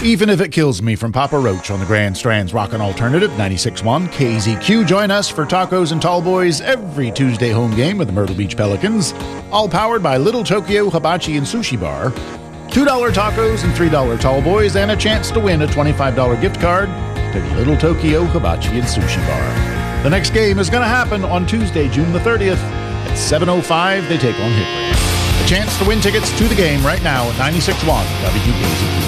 Even If It Kills Me from Papa Roach on the Grand Strand's Rockin' Alternative 96.1 KZQ. Join us for tacos and tall boys every Tuesday home game with the Myrtle Beach Pelicans, all powered by Little Tokyo Hibachi and Sushi Bar. $2 tacos and $3 tall boys, and a chance to win a $25 gift card to Little Tokyo Hibachi and Sushi Bar. The next game is going to happen on Tuesday, June the 30th at 7:05. They take on Hickory. A chance to win tickets to the game right now at 96.1 WKZQ.